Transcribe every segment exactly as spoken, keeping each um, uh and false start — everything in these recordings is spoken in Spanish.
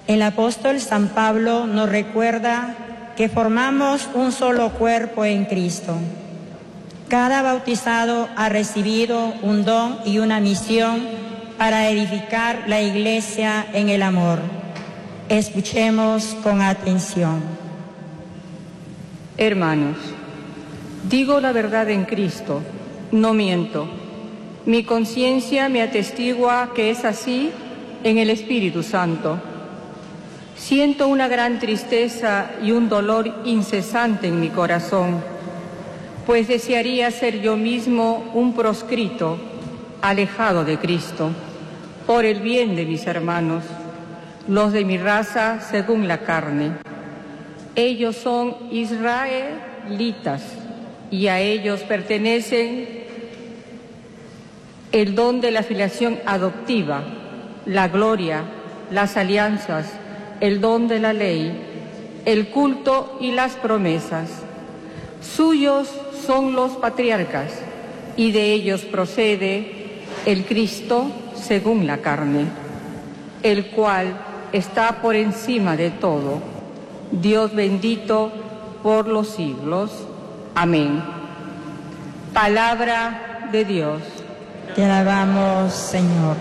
El apóstol San Pablo nos recuerda que formamos un solo cuerpo en Cristo. Cada bautizado ha recibido un don y una misión para edificar la Iglesia en el amor. Escuchemos con atención. Hermanos, digo la verdad en Cristo, no miento. Mi conciencia me atestigua que es así en el Espíritu Santo. Siento una gran tristeza y un dolor incesante en mi corazón, pues desearía ser yo mismo un proscrito, alejado de Cristo, por el bien de mis hermanos, los de mi raza según la carne. Ellos son israelitas y a ellos pertenecen el don de la filiación adoptiva, la gloria, las alianzas, el don de la ley, el culto y las promesas. Suyos son los patriarcas y de ellos procede el Cristo según la carne, el cual está por encima de todo, Dios bendito por los siglos. Amén. Palabra de Dios. Te alabamos, Señor.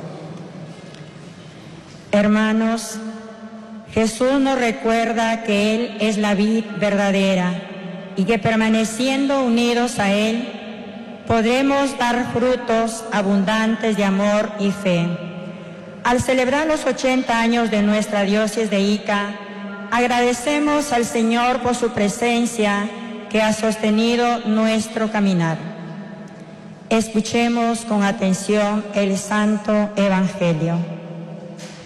Hermanos, Jesús nos recuerda que Él es la vid verdadera y que permaneciendo unidos a Él podremos dar frutos abundantes de amor y fe. Al celebrar los ochenta años de nuestra diócesis de Ica, agradecemos al Señor por su presencia que ha sostenido nuestro caminar. Escuchemos con atención el Santo Evangelio.